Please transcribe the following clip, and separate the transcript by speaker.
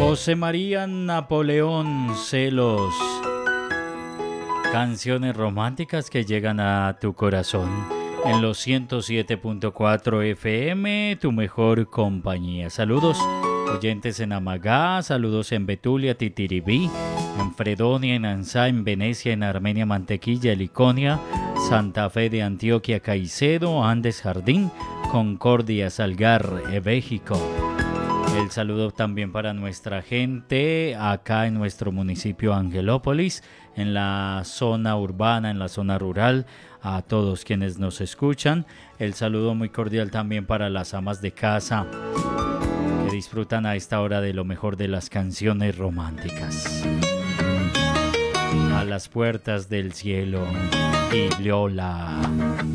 Speaker 1: José María Napoleón Celos. Canciones románticas que llegan a tu corazón. En los 107.4 FM, tu mejor compañía. Saludos, oyentes en Amagá, saludos en Betulia, Titiribí, en Fredonia, en Ansá, en Venecia, en Armenia, Mantequilla, Liconia, Santa Fe de Antioquia, Caicedo, Andes, Jardín, Concordia, Salgar, México. El saludo también para nuestra gente acá en nuestro municipio Angelópolis, en la zona urbana, en la zona rural, a todos quienes nos escuchan. El saludo muy cordial también para las amas de casa que disfrutan a esta hora de lo mejor de las canciones románticas. A las puertas del cielo y Lola.